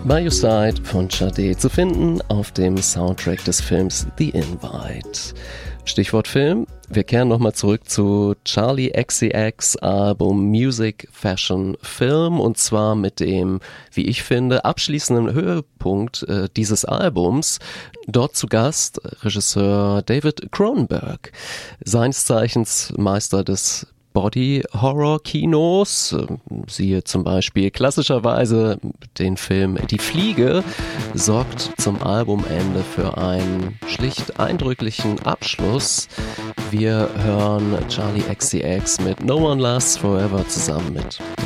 By Your Side von Sade zu finden auf dem Soundtrack des Films The Invite. Stichwort Film. Wir kehren nochmal zurück zu Charli XCX Album Music, Fashion, Film und zwar mit dem, wie ich finde, abschließenden Höhepunkt dieses Albums. Dort zu Gast Regisseur David Cronenberg, seines Zeichens Meister des Body-Horror-Kinos, siehe zum Beispiel klassischerweise den Film Die Fliege, sorgt zum Albumende für einen schlicht eindrücklichen Abschluss. Wir hören Charli XCX mit No One Lasts Forever zusammen mit